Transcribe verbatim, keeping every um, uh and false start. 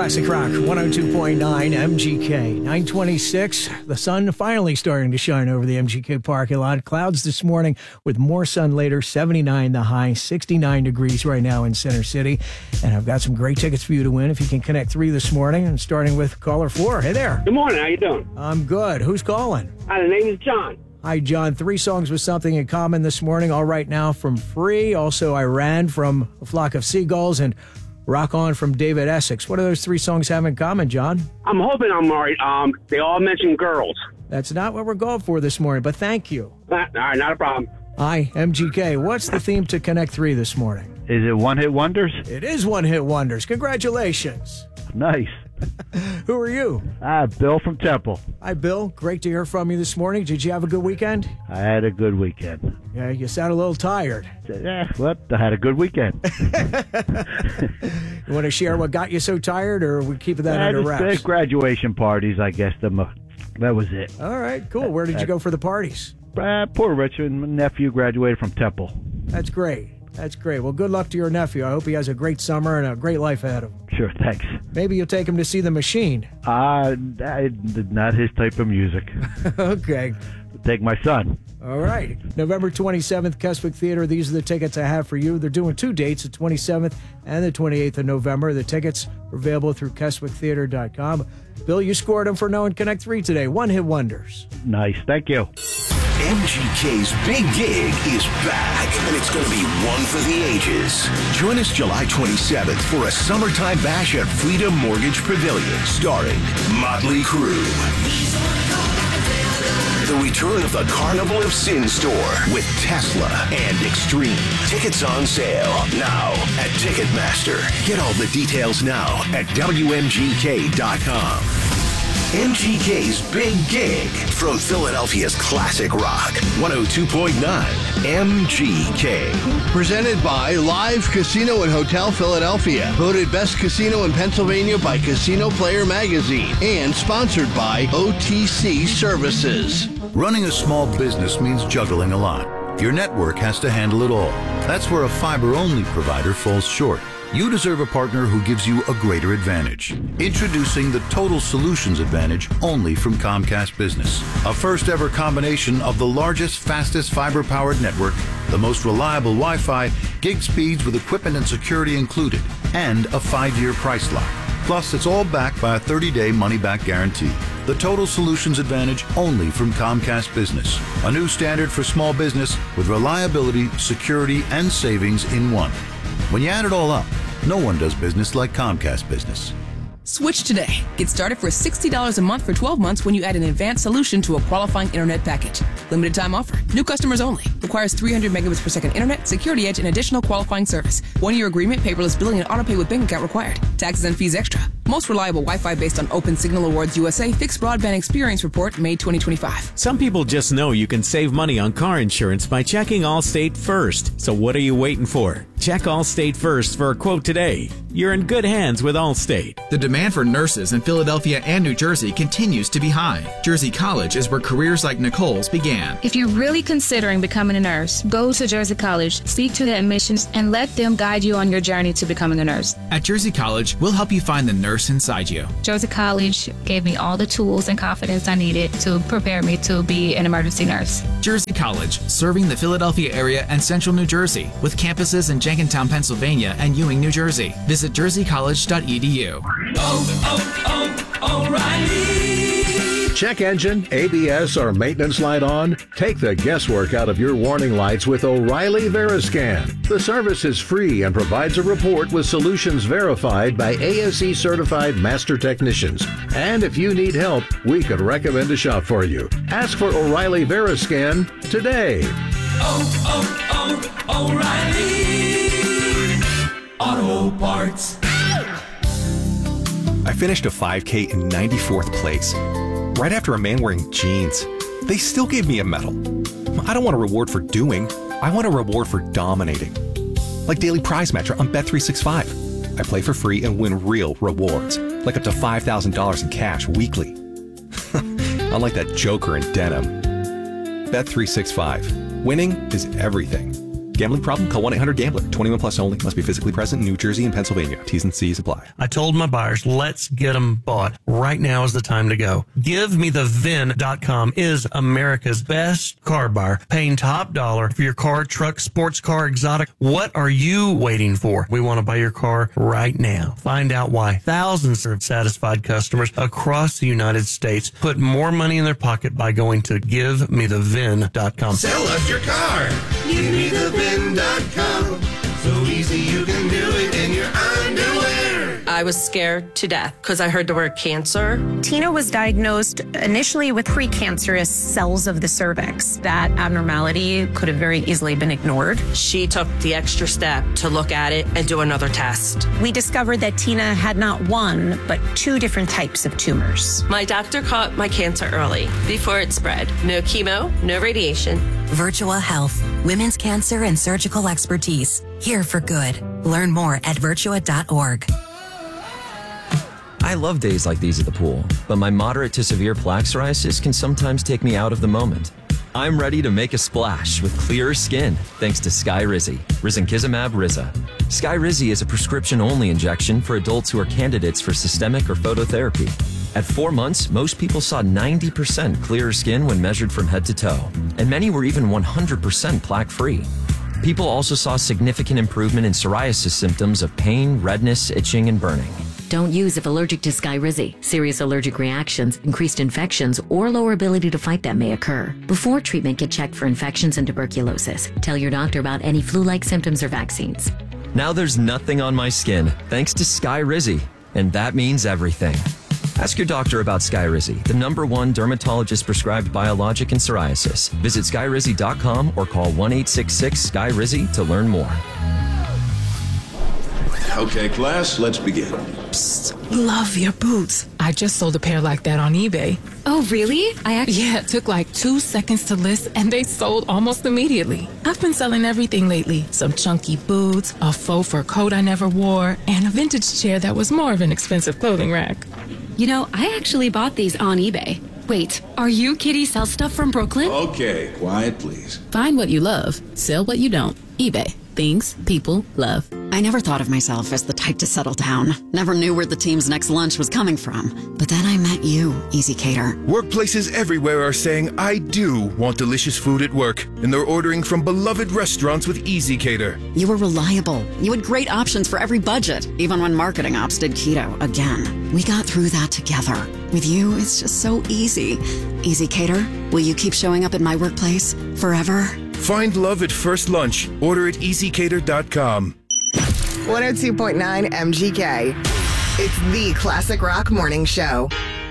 Classic Rock one oh two point nine M G K. nine twenty-six. The sun finally starting to shine over the M G K parking lot. Clouds this morning with more sun later. seventy-nine the high, sixty-nine degrees right now in Center City. And I've got some great tickets for you to win if you can connect three this morning. And starting with caller four. Hey there. Good morning. How you doing? I'm good. Who's calling? Hi, the name is John. Hi, John. Three songs with something in common this morning. All Right Now from Free. Also, I Ran from A Flock of Seagulls. And Rock On from David Essex. What do those three songs have in common, John? I'm hoping I'm all right. Um, they all mention girls. That's not what we're going for this morning, but thank you. All right, not a problem. Hi, M G K. What's the theme to Connect three this morning? Is it One Hit Wonders? It is One Hit Wonders. Congratulations. Nice. Who are you? Ah, Bill from Temple. Hi, Bill. Great to hear from you this morning. Did you have a good weekend? I had a good weekend. Yeah, you sound a little tired. Yeah, what? I had a good weekend. You want to share what got you so tired, or are we keeping that I under just, wraps? uh, graduation parties, I guess. Them, uh, that was it. All right, cool. Where did you go for the parties? Uh, poor Richard, my nephew graduated from Temple. That's great. That's great. Well, good luck to your nephew. I hope he has a great summer and a great life ahead of him. Sure, thanks. Maybe you'll take him to see The Machine. Uh, I, not his type of music. Okay. Take my son. All right. November twenty-seventh, Keswick Theater. These are the tickets I have for you. They're doing two dates, the twenty-seventh and the twenty-eighth of November. The tickets are available through keswick theater dot com. Bill, you scored them for No and Connect three today. One Hit Wonders. Nice. Thank you. M G K's Big Gig is back, and it's going to be one for the ages. Join us July twenty-seventh for a summertime bash at Freedom Mortgage Pavilion, starring Motley Crue. The return of the Carnival of Sin store with Tesla and Extreme. Tickets on sale now at Ticketmaster. Get all the details now at W M G K dot com. M G K's Big Gig from Philadelphia's Classic Rock one oh two point nine M G K. Presented by Live Casino and Hotel Philadelphia. Voted Best Casino in Pennsylvania by Casino Player Magazine. And sponsored by O T C Services. Running a small business means juggling a lot. Your network has to handle it all. That's where a fiber-only provider falls short. You deserve a partner who gives you a greater advantage. Introducing the Total Solutions Advantage only from Comcast Business. A first-ever combination of the largest, fastest fiber-powered network, the most reliable Wi-Fi, gig speeds with equipment and security included, and a five-year price lock. Plus, it's all backed by a thirty-day money-back guarantee. The Total Solutions Advantage only from Comcast Business. A new standard for small business with reliability, security, and savings in one. When you add it all up, no one does business like Comcast Business. Switch today. Get started for sixty dollars a month for twelve months when you add an advanced solution to a qualifying internet package. Limited time offer. New customers only. Requires three hundred megabits per second internet, security edge, and additional qualifying service. One-year agreement, paperless billing, and autopay with bank account required. Taxes and fees extra. Most reliable Wi-Fi based on Open Signal Awards U S A Fixed Broadband Experience Report, May twenty twenty-five. Some people just know you can save money on car insurance by checking Allstate first. So what are you waiting for? Check Allstate first for a quote today. You're in good hands with Allstate. The demand for nurses in Philadelphia and New Jersey continues to be high. Jersey College is where careers like Nicole's began. If you're really considering becoming a nurse, go to Jersey College, speak to the admissions, and let them guide you on your journey to becoming a nurse. At Jersey College, we'll help you find the nurse inside you. Jersey College gave me all the tools and confidence I needed to prepare me to be an emergency nurse. Jersey College, serving the Philadelphia area and central New Jersey, with campuses in Jenkintown, Pennsylvania, and Ewing, New Jersey. Visit jersey college dot e d u. Oh, oh, oh, O'Reilly. Check engine, A B S, or maintenance light on? Take the guesswork out of your warning lights with O'Reilly Veriscan. The service is free and provides a report with solutions verified by A S E certified master technicians. And if you need help, we could recommend a shop for you. Ask for O'Reilly Veriscan today. Oh, oh, oh, O'Reilly Auto Parts. I finished a five K in ninety-fourth place. Right after a man wearing jeans. They still gave me a medal. I don't want a reward for doing. I want a reward for dominating. Like Daily Prize Matcher on Bet three sixty-five. I play for free and win real rewards, like up to five thousand dollars in cash weekly. Unlike that joker in denim. Bet three sixty-five. Winning is everything. Gambling problem? Call one eight hundred gambler. twenty-one plus only. Must be physically present in New Jersey and Pennsylvania. T's and C's apply. I told my buyers, let's get them bought. Right now is the time to go. Give Me The V I N dot com is America's best car buyer, paying top dollar for your car, truck, sports car, exotic. What are you waiting for? We want to buy your car right now. Find out why thousands of satisfied customers across the United States put more money in their pocket by going to Give Me The V I N dot com. Sell us your car. Give me the V I N dot com. So easy you can do it in your underwear. I was scared to death because I heard the word cancer. Tina was diagnosed initially with precancerous cells of the cervix. That abnormality could have very easily been ignored. She took the extra step to look at it and do another test. We discovered that Tina had not one, but two different types of tumors. My doctor caught my cancer early, before it spread. No chemo, no radiation. Virtua Health, women's cancer and surgical expertise. Here for good. Learn more at virtua dot org. I love days like these at the pool, but my moderate to severe plaque psoriasis can sometimes take me out of the moment. I'm ready to make a splash with clearer skin thanks to Skyrizi, risankizumab Riza. Skyrizi is a prescription-only injection for adults who are candidates for systemic or phototherapy. At four months, most people saw ninety percent clearer skin when measured from head to toe, and many were even one hundred percent plaque-free. People also saw significant improvement in psoriasis symptoms of pain, redness, itching, and burning. Don't use if allergic to Skyrizi. Serious allergic reactions, increased infections, or lower ability to fight them may occur. Before treatment, get checked for infections and tuberculosis. Tell your doctor about any flu-like symptoms or vaccines. Now there's nothing on my skin thanks to Skyrizi, and that means everything. Ask your doctor about Skyrizi, the number one dermatologist-prescribed biologic in psoriasis. Visit skyrizi dot com or call one eight six six S K Y R I Z I to learn more. Okay, class, let's begin. Psst, love your boots. I just sold a pair like that on eBay. Oh, really? I actually... Yeah, it took like two seconds to list, and they sold almost immediately. I've been selling everything lately. Some chunky boots, a faux fur coat I never wore, and a vintage chair that was more of an expensive clothing rack. You know, I actually bought these on eBay. Wait, are you Kitty Sell Stuff from Brooklyn? Okay, quiet, please. Find what you love, sell what you don't. eBay. Things people love. I never thought of myself as the type to settle down. Never knew where the team's next lunch was coming from. But then I met you, Easy Cater. Workplaces everywhere are saying, I do want delicious food at work. And they're ordering from beloved restaurants with Easy Cater. You were reliable. You had great options for every budget, even when marketing ops did keto again. We got through that together. With you, it's just so easy. Easy Cater, will you keep showing up at my workplace forever? Find love at first lunch. Order at easy cater dot com. one oh two point nine M G K. It's the classic rock morning show.